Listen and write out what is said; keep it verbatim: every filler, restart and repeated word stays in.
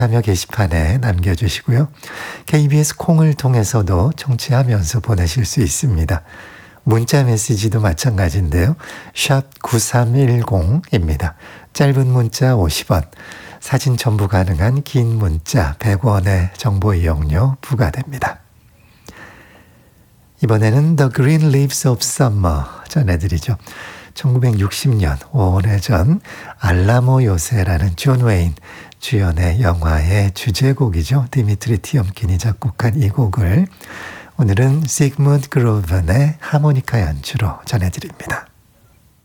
참여 게시판에 남겨주시고요. 케이비에스 콩을 통해서도 청취하면서 보내실 수 있습니다. 문자 메시지도 마찬가지인데요. 샵 구삼일공입니다. 짧은 문자 오십 원, 사진 첨부 가능한 긴 문자 백 원의 정보 이용료 부과됩니다. 이번에는 The Green Leaves of Summer 전해드리죠. 천구백육십 년 오래전 알라모 요새라는 존 웨인 주연의 영화의 주제곡이죠. 디미트리 티엄킨이 작곡한 이 곡을 오늘은 시그문드 그로번의 하모니카 연주로 전해드립니다.